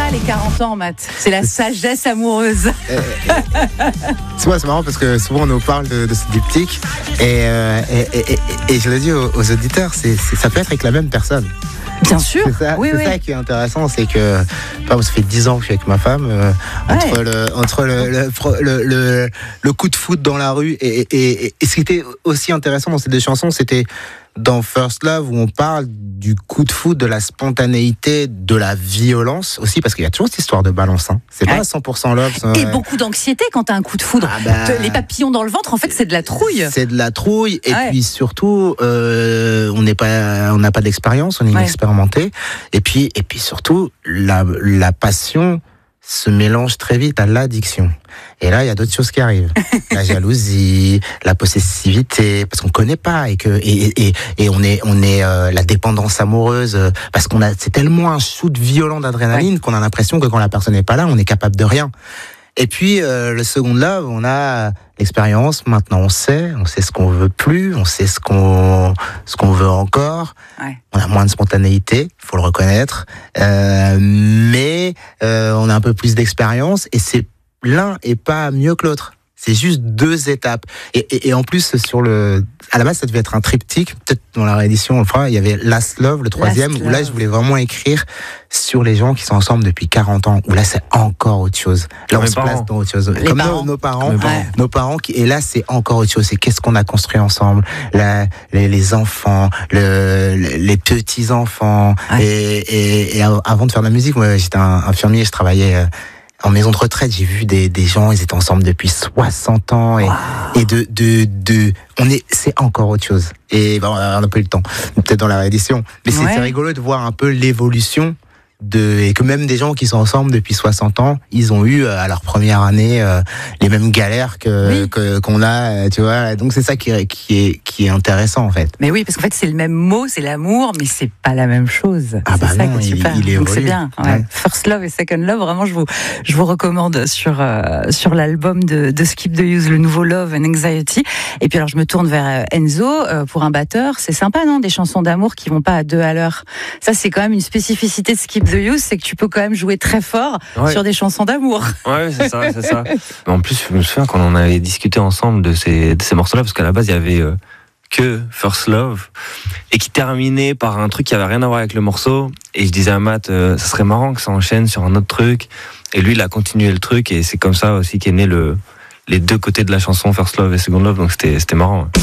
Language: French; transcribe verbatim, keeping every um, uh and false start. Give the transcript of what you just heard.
ça les quarante ans, Matt. C'est la sagesse amoureuse. C'est moi, c'est marrant parce que souvent on nous parle de, de ce diptyque et, euh, et, et, et, et je le dis aux, aux auditeurs, c'est, c'est, ça peut être avec la même personne. Bien sûr. C'est ça, oui, c'est oui. ça qui est intéressant, c'est que enfin, ça fait dix ans que je suis avec ma femme. Euh, Ouais. entre le entre le le, le, le le coup de foot dans la rue et, et, et, et ce qui était aussi intéressant dans ces deux chansons, c'était dans First Love où on parle du coup de foot, de la spontanéité, de la violence aussi, parce qu'il y a toujours cette histoire de balance. Hein. C'est Ouais. pas cent pour cent love. Ça, Et ouais. beaucoup d'anxiété quand t'as un coup de foudre. Ah bah, Les papillons dans le ventre, en fait, c'est de la trouille. C'est de la trouille et Ouais. puis surtout, euh, on n'est pas, on n'a pas d'expérience, on est Ouais. inexpérimenté. Et puis, et puis surtout, la, la passion se mélange très vite à l'addiction. Et là, il y a d'autres choses qui arrivent. La jalousie, la possessivité, parce qu'on connaît pas et que et et, et on est on est euh, la dépendance amoureuse euh, parce qu'on a c'est tellement un shoot violent d'adrénaline ouais. qu'on a l'impression que quand la personne n'est pas là, on est capable de rien. Et puis euh, le second love, on a l'expérience. Maintenant, on sait, on sait ce qu'on veut plus, on sait ce qu'on ce qu'on veut encore. Ouais. On a moins de spontanéité, faut le reconnaître, euh, mais euh, on a un peu plus d'expérience et c'est l'un est pas mieux que l'autre. C'est juste deux étapes. Et, et, et en plus, sur le, à la base, ça devait être un triptyque. Peut-être dans la réédition, on le fera. Il y avait Last Love, le troisième, Last où là, Love. je voulais vraiment écrire sur les gens qui sont ensemble depuis quarante ans. Où là, c'est encore autre chose. Là, Comme on les se place parents. dans autre chose. Les Comme parents. nos, nos parents, Comme les parents. nos parents qui, et là, c'est encore autre chose. C'est qu'est-ce qu'on a construit ensemble. La, les, les enfants, le, les petits enfants. Ouais. Et, et, et avant de faire de la musique, moi, j'étais un infirmier, je travaillais euh, en maison de retraite, j'ai vu des, des gens, ils étaient ensemble depuis soixante ans et, Wow. et de, de, de, on est, c'est encore autre chose. Et ben, on n'a pas eu le temps, peut-être dans la réédition. Mais c'est, Ouais. c'est rigolo de voir un peu l'évolution de, et que même des gens qui sont ensemble depuis soixante ans, ils ont eu à leur première année euh, les mêmes galères que, Oui. que qu'on a, euh, tu vois. Donc c'est ça qui est, qui est, qui est intéressant en fait. Mais oui, parce qu'en fait, c'est le même mot, c'est l'amour, mais c'est pas la même chose. Ah c'est bah ça non, qui est il- super. il Donc c'est évolue. bien. Ouais. Ouais. First Love et Second Love, vraiment, je vous, je vous recommande sur, euh, sur l'album de, de Skip the Use, le nouveau Love and Anxiety. Et puis alors, je me tourne vers euh, Enzo, euh, pour un batteur. C'est sympa, non? Des chansons d'amour qui vont pas à deux à l'heure. Ça, c'est quand même une spécificité de Skip the Use, c'est que tu peux quand même jouer très fort Ouais. sur des chansons d'amour. Ouais, c'est ça, c'est ça. Mais en plus, je me souviens quand on avait discuté ensemble de ces, de ces morceaux-là, parce qu'à la base, il y avait euh, que First Love, et qui terminait par un truc qui avait rien à voir avec le morceau. Et je disais à Matt, euh, ça serait marrant que ça enchaîne sur un autre truc. Et lui, il a continué le truc, et c'est comme ça aussi qu'est né le, les deux côtés de la chanson, First Love et Second Love, donc c'était, c'était marrant. Ouais.